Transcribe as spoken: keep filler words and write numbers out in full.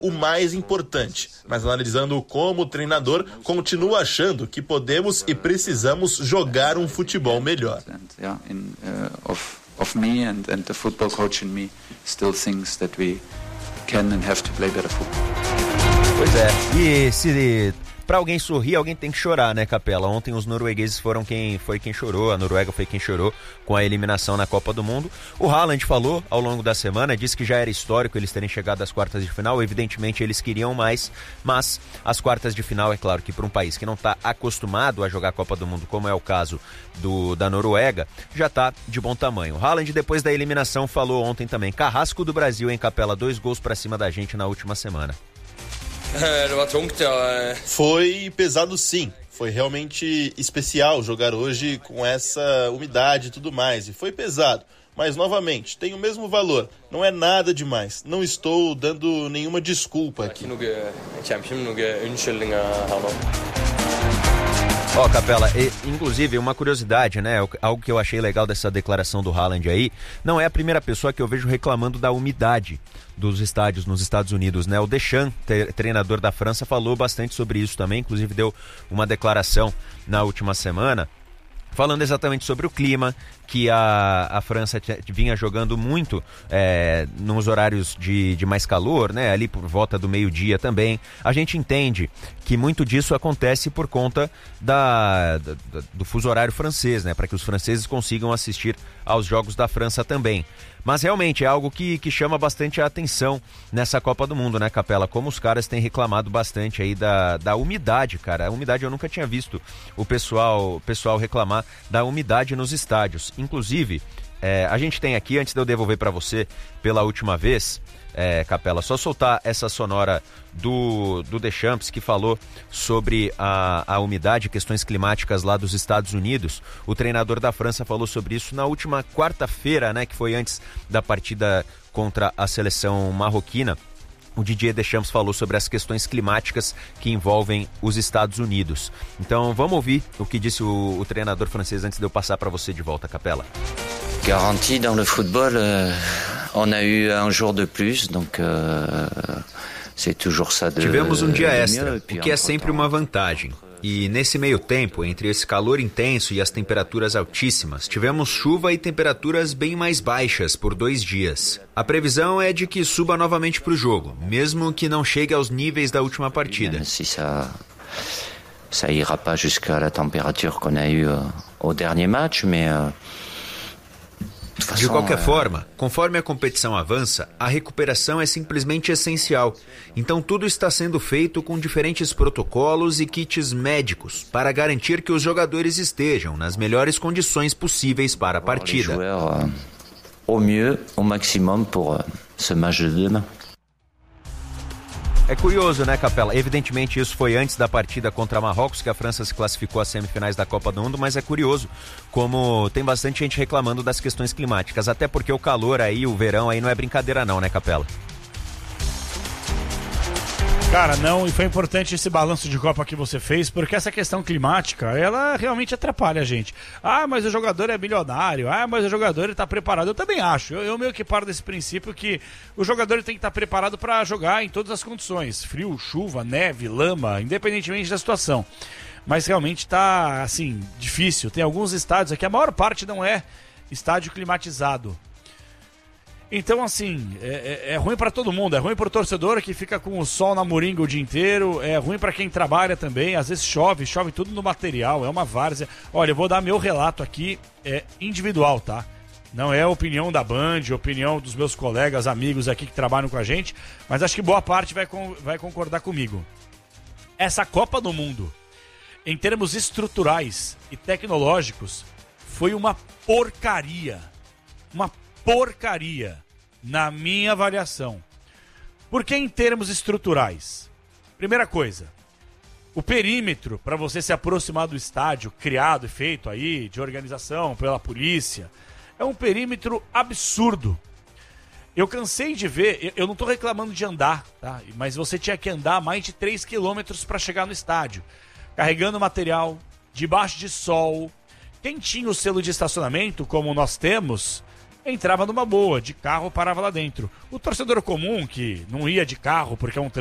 o mais importante, mas analisando como o treinador continua achando que podemos e precisamos jogar um futebol melhor. Of me and, and the football coach in me still thinks that we can and have to play better football. Pois é, e se pra alguém sorrir, alguém tem que chorar, né, Capela? Ontem os noruegueses foram quem foi quem chorou, a Noruega foi quem chorou com a eliminação na Copa do Mundo. O Haaland falou ao longo da semana, disse que já era histórico eles terem chegado às quartas de final, evidentemente eles queriam mais, mas as quartas de final, é claro que para um país que não está acostumado a jogar a Copa do Mundo, como é o caso do, da Noruega, já está de bom tamanho. O Haaland, depois da eliminação, falou ontem também: carrasco do Brasil, em Capela, dois gols para cima da gente na última semana. Foi pesado, sim. Foi realmente especial jogar hoje com essa umidade e tudo mais. E foi pesado. Mas, novamente, tem o mesmo valor. Não é nada demais. Não estou dando nenhuma desculpa aqui. Ó, oh, Capela, e, inclusive uma curiosidade, né, algo que eu achei legal dessa declaração do Haaland aí, não é a primeira pessoa que eu vejo reclamando da umidade dos estádios nos Estados Unidos, né, o Deschamps, tre- treinador da França, falou bastante sobre isso também, inclusive deu uma declaração na última semana, falando exatamente sobre o clima, que a, a França t- vinha jogando muito é, nos horários de, de mais calor, né? Ali por volta do meio-dia também. A gente entende que muito disso acontece por conta da, da, do fuso horário francês, né? Para que os franceses consigam assistir aos jogos da França também. Mas realmente é algo que, que chama bastante a atenção nessa Copa do Mundo, né, Capela? Como os caras têm reclamado bastante aí da, da umidade, cara. A umidade eu nunca tinha visto o pessoal, o pessoal reclamar da umidade nos estádios. Inclusive, é, a gente tem aqui, antes de eu devolver para você pela última vez, é, Capela, só soltar essa sonora do, do Deschamps, que falou sobre a, a umidade, questões climáticas lá dos Estados Unidos. O treinador da França falou sobre isso na última quarta-feira, né, que foi antes da partida contra a seleção marroquina. O Didier Deschamps falou sobre as questões climáticas que envolvem os Estados Unidos. Então vamos ouvir o que disse o, o treinador francês antes de eu passar para você de volta, Capela. Garantie dans le football, euh, on a eu un jour de plus, donc euh, c'est toujours ça de. Tivemos um dia extra, o que é sempre uma vantagem. E nesse meio tempo, entre esse calor intenso e as temperaturas altíssimas, tivemos chuva e temperaturas bem mais baixas por dois dias. A previsão é de que suba novamente para o jogo, mesmo que não chegue aos níveis da última partida. Se ça, ça ira pas jusqu'à la température qu'on a eu au dernier match, mais euh, De qualquer forma, conforme a competição avança, a recuperação é simplesmente essencial. Então tudo está sendo feito com diferentes protocolos e kits médicos para garantir que os jogadores estejam nas melhores condições possíveis para a partida. Au mieux, au maximum pour ce match de demain. É curioso, né, Capela? Evidentemente isso foi antes da partida contra Marrocos, que a França se classificou às semifinais da Copa do Mundo, mas é curioso como tem bastante gente reclamando das questões climáticas, até porque o calor aí, o verão aí não é brincadeira não, né, Capela? Cara, não, e foi importante esse balanço de Copa que você fez, porque essa questão climática, ela realmente atrapalha a gente. Ah, mas o jogador é milionário, ah, mas o jogador está preparado. Eu também acho, eu, eu meio que paro desse princípio que o jogador tem que estar preparado para jogar em todas as condições, frio, chuva, neve, lama, independentemente da situação. Mas realmente está, assim, difícil. Tem alguns estádios aqui, a maior parte não é estádio climatizado. Então, assim, é, é, é ruim para todo mundo, é ruim para o torcedor que fica com o sol na moringa o dia inteiro, é ruim para quem trabalha também, às vezes chove, chove tudo no material, é uma várzea. Olha, eu vou dar meu relato aqui, é individual, tá? Não é a opinião da Band, a opinião dos meus colegas, amigos aqui que trabalham com a gente, mas acho que boa parte vai, com, vai concordar comigo. Essa Copa do Mundo, em termos estruturais e tecnológicos, foi uma porcaria, uma porcaria, na minha avaliação. Porque em termos estruturais, primeira coisa, o perímetro para você se aproximar do estádio, criado e feito aí, de organização pela polícia, é um perímetro absurdo. Eu cansei de ver, eu não estou reclamando de andar, tá? Mas você tinha que andar mais de três quilômetros para chegar no estádio, carregando material, debaixo de sol. Quem tinha o selo de estacionamento, como nós temos, entrava numa boa, de carro parava lá dentro. O torcedor comum, que não ia de carro porque é um